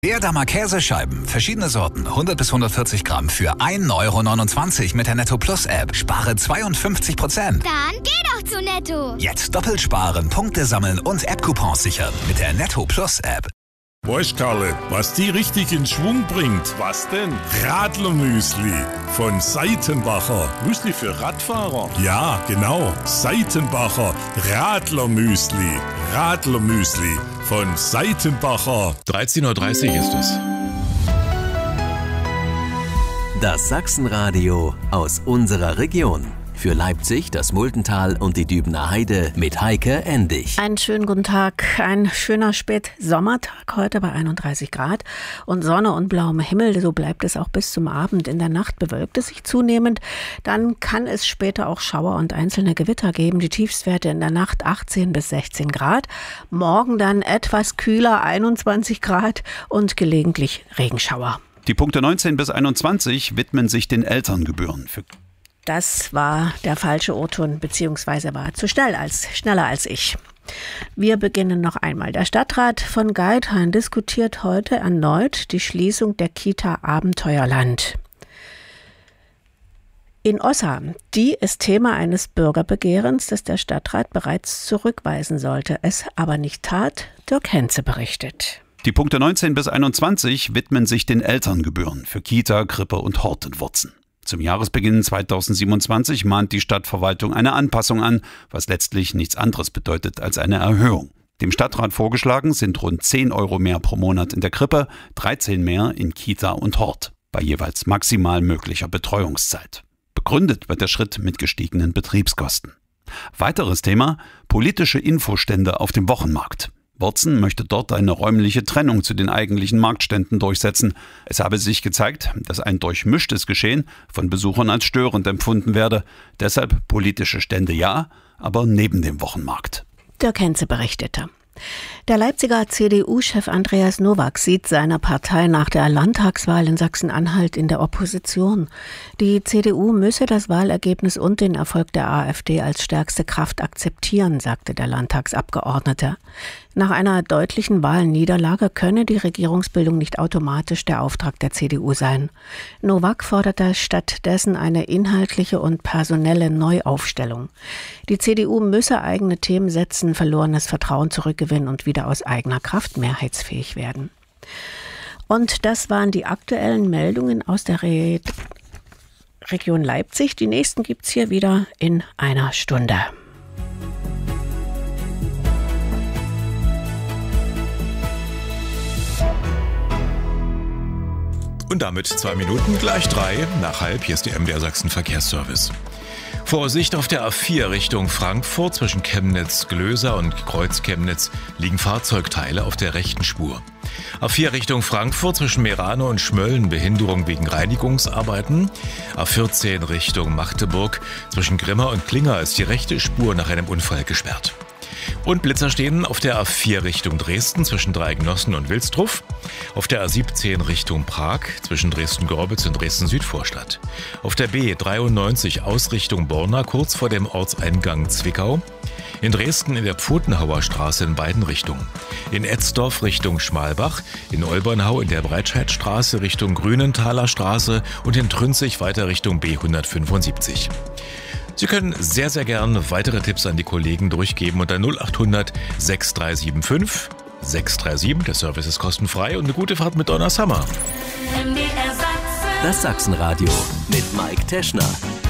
Berdamer Käsescheiben, verschiedene Sorten, 100 bis 140 Gramm für 1,29 € mit der Netto Plus App. Spare 52%. Dann geh doch zu Netto. Jetzt doppelt sparen, Punkte sammeln und App-Coupons sichern mit der Netto Plus App. Weißt Karle, was die richtig in Schwung bringt? Was denn? Radlermüsli von Seitenbacher. Müsli für Radfahrer? Ja, genau. Seitenbacher Radlermüsli. Radlermüsli von Seitenbacher. 13:30 Uhr ist es. Das Sachsenradio aus unserer Region. Für Leipzig, das Muldental und die Dübener Heide mit Heike Endig. Einen schönen guten Tag. Ein schöner Spätsommertag heute bei 31 Grad und Sonne und blauem Himmel. So bleibt es auch bis zum Abend. In der Nacht bewölkt es sich zunehmend. Dann kann es später auch Schauer und einzelne Gewitter geben. Die Tiefstwerte in der Nacht 18 bis 16 Grad. Morgen dann etwas kühler, 21 Grad und gelegentlich Regenschauer. Die Punkte 19 bis 21 widmen sich den Elterngebühren. Das war der falsche O-Ton, beziehungsweise war schneller als ich. Wir beginnen noch einmal. Der Stadtrat von Geithain diskutiert heute erneut die Schließung der Kita Abenteuerland in Ossa. Die ist Thema eines Bürgerbegehrens, das der Stadtrat bereits zurückweisen sollte, es aber nicht tat. Dirk Henze berichtet. Die Punkte 19 bis 21 widmen sich den Elterngebühren für Kita, Krippe und Hort in Wurzen. Zum Jahresbeginn 2027 mahnt die Stadtverwaltung eine Anpassung an, was letztlich nichts anderes bedeutet als eine Erhöhung. Dem Stadtrat vorgeschlagen sind rund 10 € mehr pro Monat in der Krippe, 13 mehr in Kita und Hort, bei jeweils maximal möglicher Betreuungszeit. Begründet wird der Schritt mit gestiegenen Betriebskosten. Weiteres Thema: politische Infostände auf dem Wochenmarkt. Wurzen möchte dort eine räumliche Trennung zu den eigentlichen Marktständen durchsetzen. Es habe sich gezeigt, dass ein durchmischtes Geschehen von Besuchern als störend empfunden werde. Deshalb politische Stände ja, aber neben dem Wochenmarkt. Dirk Henze berichtete. Der Leipziger CDU-Chef Andreas Nowak sieht seine Partei nach der Landtagswahl in Sachsen-Anhalt in der Opposition. Die CDU müsse das Wahlergebnis und den Erfolg der AfD als stärkste Kraft akzeptieren, sagte der Landtagsabgeordnete. Nach einer deutlichen Wahlniederlage könne die Regierungsbildung nicht automatisch der Auftrag der CDU sein. Nowak forderte stattdessen eine inhaltliche und personelle Neuaufstellung. Die CDU müsse eigene Themen setzen, verlorenes Vertrauen zurückgewinnen und wieder aus eigener Kraft mehrheitsfähig werden. Und das waren die aktuellen Meldungen aus der Region Leipzig. Die nächsten gibt's hier wieder in einer Stunde. Und damit 2 Minuten gleich 3 nach halb. Hier ist die MDR Sachsen Verkehrsservice. Vorsicht auf der A4 Richtung Frankfurt zwischen Chemnitz-Glöser und Kreuz-Chemnitz liegen Fahrzeugteile auf der rechten Spur. A4 Richtung Frankfurt zwischen Merano und Schmölln Behinderung wegen Reinigungsarbeiten. A14 Richtung Magdeburg zwischen Grimma und Klinger ist die rechte Spur nach einem Unfall gesperrt. Und Blitzer stehen auf der A4 Richtung Dresden zwischen Dreigenossen und Wilsdruff, auf der A17 Richtung Prag zwischen Dresden-Gorbitz und Dresden-Südvorstadt, auf der B93 Ausrichtung Borna kurz vor dem Ortseingang Zwickau, in Dresden in der Pfotenhauer Straße in beiden Richtungen, in Etzdorf Richtung Schmalbach, in Olbernhau in der Breitscheidstraße Richtung Grünenthaler Straße und in Trünzig weiter Richtung B175. Sie können sehr, sehr gern weitere Tipps an die Kollegen durchgeben unter 0800 6375 637. Der Service ist kostenfrei und eine gute Fahrt mit Donna Summer. Das Sachsenradio mit Mike Teschner.